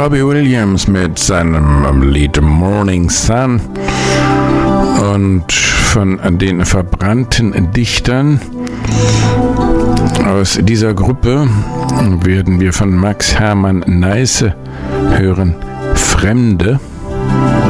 Robbie Williams mit seinem Lied Morning Sun. Und von den verbrannten Dichtern aus dieser Gruppe werden wir von Max Hermann Neisse hören, Fremde.